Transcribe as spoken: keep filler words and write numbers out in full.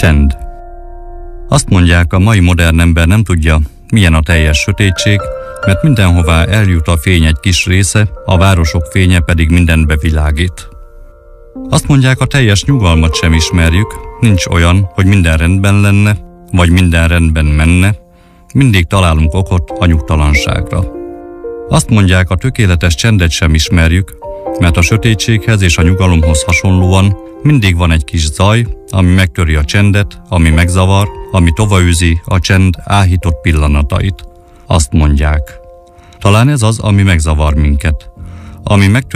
Csend. Azt mondják, a mai modern ember nem tudja, milyen a teljes sötétség, mert mindenhová eljut a fény egy kis része, a városok fénye pedig mindenbe világít. Azt mondják, a teljes nyugalmat sem ismerjük, nincs olyan, hogy minden rendben lenne, vagy minden rendben menne, mindig találunk okot a nyugtalanságra. Azt mondják, a tökéletes csendet sem ismerjük, mert a sötétséghez és a nyugalomhoz hasonlóan mindig van egy kis zaj, ami megtöri a csendet, ami megzavar, ami tovaűzi a csend áhított pillanatait. Azt mondják. Talán ez az, ami megzavar minket. Ami megtöri